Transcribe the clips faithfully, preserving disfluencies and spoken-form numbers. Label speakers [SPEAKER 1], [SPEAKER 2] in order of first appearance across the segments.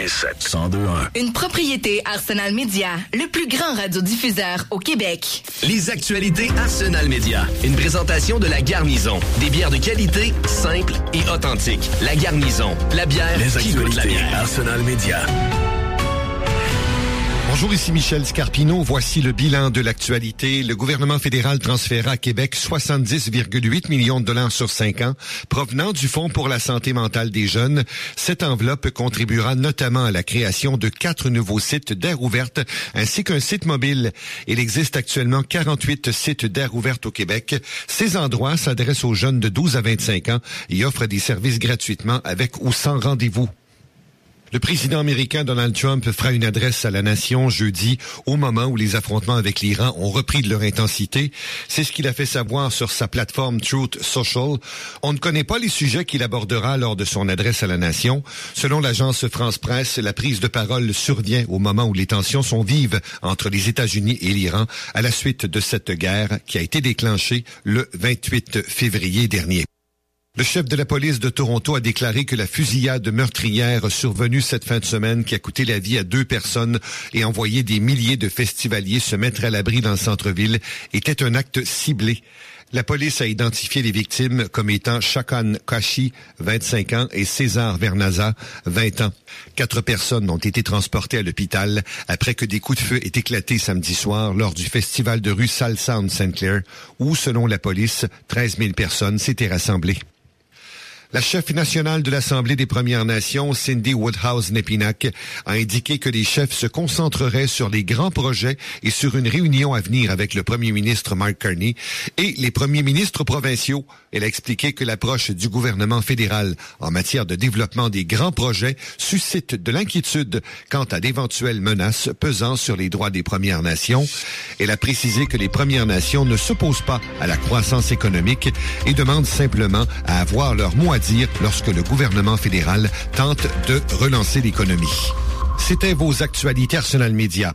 [SPEAKER 1] quatre-vingt-sept cent deux un.
[SPEAKER 2] Une propriété Arsenal Media, le plus grand radiodiffuseur au Québec.
[SPEAKER 3] Les actualités Arsenal Media. Une présentation de La Garnison. Des bières de qualité, simples et authentiques. La Garnison, la bière
[SPEAKER 1] Les
[SPEAKER 3] qui goûte la
[SPEAKER 1] actualités
[SPEAKER 3] bière.
[SPEAKER 1] Arsenal Media.
[SPEAKER 4] Bonjour, ici Michel Scarpino. Voici le bilan de l'actualité. Le gouvernement fédéral transféra à Québec soixante-dix virgule huit millions de dollars sur cinq ans, provenant du Fonds pour la santé mentale des jeunes. Cette enveloppe contribuera notamment à la création de quatre nouveaux sites d'aire ouverte, ainsi qu'un site mobile. Il existe actuellement quarante-huit sites d'aire ouverte au Québec. Ces endroits s'adressent aux jeunes de douze à vingt-cinq ans et offrent des services gratuitement avec ou sans rendez-vous. Le président américain Donald Trump fera une adresse à la nation jeudi, au moment où les affrontements avec l'Iran ont repris de leur intensité. C'est ce qu'il a fait savoir sur sa plateforme Truth Social. On ne connaît pas les sujets qu'il abordera lors de son adresse à la nation. Selon l'agence France Presse, la prise de parole survient au moment où les tensions sont vives entre les États-Unis et l'Iran à la suite de cette guerre qui a été déclenchée le vingt-huit février dernier. Le chef de la police de Toronto a déclaré que la fusillade meurtrière survenue cette fin de semaine qui a coûté la vie à deux personnes et envoyé des milliers de festivaliers se mettre à l'abri dans le centre-ville était un acte ciblé. La police a identifié les victimes comme étant Shakan Kashi, vingt-cinq ans, et César Vernaza, vingt ans. Quatre personnes ont été transportées à l'hôpital après que des coups de feu aient éclaté samedi soir lors du festival de rue Salsa en Sainte-Claire, où, selon la police, treize mille personnes s'étaient rassemblées. La chef nationale de l'Assemblée des Premières Nations, Cindy Woodhouse-Nepinack, a indiqué que les chefs se concentreraient sur les grands projets et sur une réunion à venir avec le premier ministre Mark Carney et les premiers ministres provinciaux. Elle a expliqué que l'approche du gouvernement fédéral en matière de développement des grands projets suscite de l'inquiétude quant à d'éventuelles menaces pesant sur les droits des Premières Nations. Elle a précisé que les Premières Nations ne s'opposent pas à la croissance économique et demandent simplement à avoir leur mot à dire lorsque le gouvernement fédéral tente de relancer l'économie. C'était vos actualités Arsenal Media.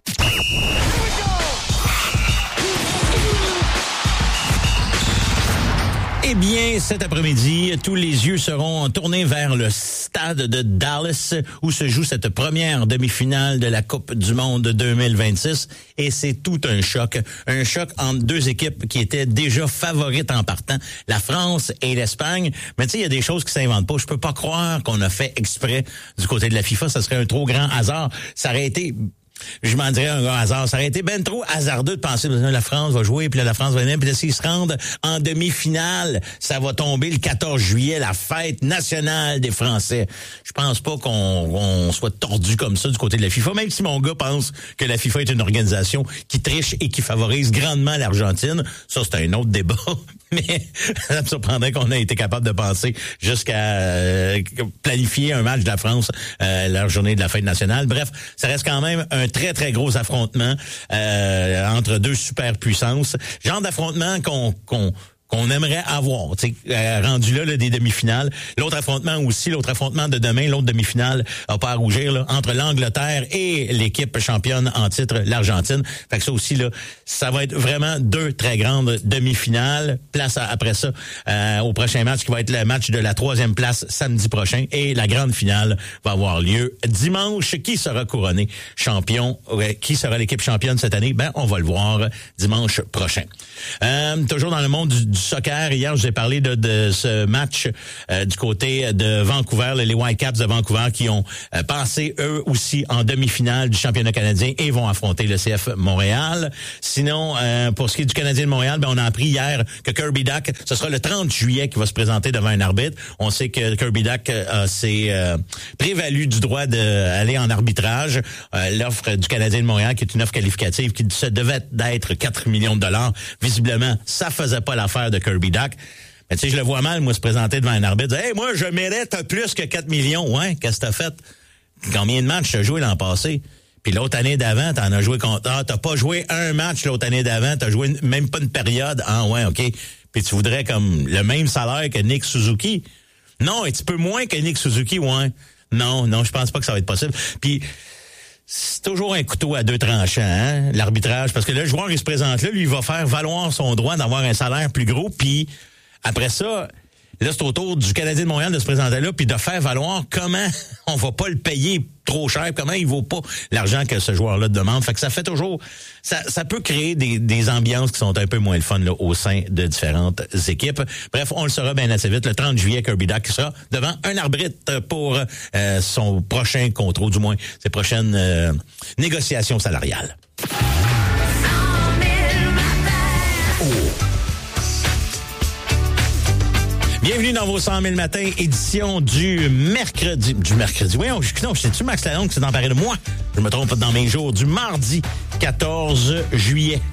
[SPEAKER 5] Eh bien, cet après-midi, tous les yeux seront tournés vers le stade de Dallas où se joue cette première demi-finale de la Coupe du Monde deux mille vingt-six. Et c'est tout un choc. Un choc entre deux équipes qui étaient déjà favorites en partant, la France et l'Espagne. Mais tu sais, il y a des choses qui s'inventent pas. Je peux pas croire qu'on a fait exprès du côté de la FIFA. Ça serait un trop grand hasard. Ça aurait été... Je m'en dirais un grand hasard. Ça aurait été ben trop hasardeux de penser que la France va jouer, puis là, la France va venir, puis là, s'ils se rendent en demi-finale, ça va tomber le quatorze juillet, la fête nationale des Français. Je pense pas qu'on on soit tordu comme ça du côté de la FIFA, même si mon gars pense que la FIFA est une organisation qui triche et qui favorise grandement l'Argentine. Ça, c'est un autre débat. Mais ça me surprendrait qu'on ait été capable de penser jusqu'à euh, planifier un match de la France euh, leur journée de la fête nationale. Bref, ça reste quand même un très, très gros affrontement euh, entre deux superpuissances. Genre d'affrontement qu'on... qu'on qu'on aimerait avoir, tu sais, euh, rendu là, là des demi-finales. L'autre affrontement aussi, l'autre affrontement de demain, l'autre demi-finale, a pas à rougir, là, entre l'Angleterre et l'équipe championne en titre, l'Argentine. Fait que ça aussi, là, ça va être vraiment deux très grandes demi-finales. Place à, après ça euh, au prochain match qui va être le match de la troisième place samedi prochain. Et la grande finale va avoir lieu dimanche. Qui sera couronné champion? Ouais, qui sera l'équipe championne cette année? Ben, on va le voir dimanche prochain. Euh, toujours dans le monde du, du soccer, hier, je vous ai parlé de, de ce match euh, du côté de Vancouver, les Whitecaps de Vancouver qui ont euh, passé eux aussi en demi-finale du championnat canadien et vont affronter le C F Montréal. Sinon, euh, pour ce qui est du Canadien de Montréal, ben on a appris hier que Kirby Dach, ce sera le trente juillet qu'il va se présenter devant un arbitre. On sait que Kirby Dach euh, s'est euh, prévalu du droit d'aller en arbitrage. Euh, l'offre du Canadien de Montréal, qui est une offre qualificative qui se devait d'être quatre millions de dollars. Visiblement, ça faisait pas l'affaire de Kirby Dach. Mais tu sais, je le vois mal, moi, se présenter devant un arbitre, dire, hey, moi, je mérite plus que quatre millions. Ouais, qu'est-ce que t'as fait? Combien de matchs t'as joué l'an passé? Puis l'autre année d'avant, t'en as joué contre... Ah, t'as pas joué un match l'autre année d'avant, t'as joué même pas une période. Ah, ouais, OK. Puis tu voudrais comme le même salaire que Nick Suzuki? Non, un petit peu moins que Nick Suzuki, ouais. Non, non, je pense pas que ça va être possible. Puis... c'est toujours un couteau à deux tranchants, hein, l'arbitrage, parce que là, le joueur, il se présente là, lui, il va faire valoir son droit d'avoir un salaire plus gros, puis après ça, Là, c'est au tour du Canadien de Montréal de se présenter là puis de faire valoir comment on va pas le payer trop cher, comment il vaut pas l'argent que ce joueur-là demande. Fait que ça fait toujours... Ça, ça peut créer des, des ambiances qui sont un peu moins le fun là, au sein de différentes équipes. Bref, on le saura bien assez vite. Le trente juillet, Kirby Dach sera devant un arbitre pour euh, son prochain contrat, ou du moins ses prochaines euh, négociations salariales. Oh. Bienvenue dans vos cent mille matins, édition du mercredi. Du mercredi, oui, non, c'est-tu Max Lalonde qui s'est emparé de moi? Je me trompe dans mes jours. Du mardi quatorze juillet